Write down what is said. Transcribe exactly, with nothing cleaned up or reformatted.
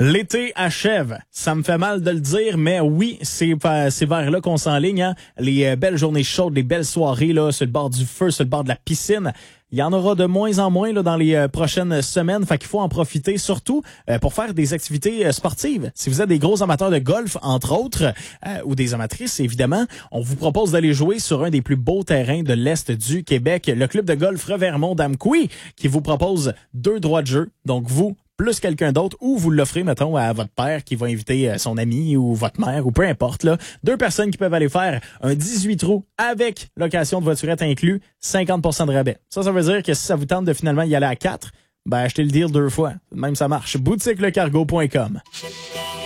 L'été achève. Ça me fait mal de le dire, mais oui, c'est, c'est vers là qu'on s'enligne. Hein? Les euh, belles journées chaudes, les belles soirées là, sur le bord du feu, sur le bord de la piscine. Il y en aura de moins en moins là, dans les euh, prochaines semaines. Fait qu'il faut en profiter, surtout euh, pour faire des activités euh, sportives. Si vous êtes des gros amateurs de golf, entre autres, euh, ou des amatrices, évidemment, on vous propose d'aller jouer sur un des plus beaux terrains de l'Est du Québec, le club de golf Revermont-Damqui, qui vous propose deux droits de jeu. Donc, vous, plus quelqu'un d'autre, ou vous l'offrez, mettons, à votre père qui va inviter son ami ou votre mère, ou peu importe, là. Deux personnes qui peuvent aller faire un dix-huit trous avec location de voiturette inclus, cinquante pour cent de rabais. Ça, ça veut dire que si ça vous tente de finalement y aller à quatre, ben achetez le deal deux fois. Même ça marche. boutique le cargo point com.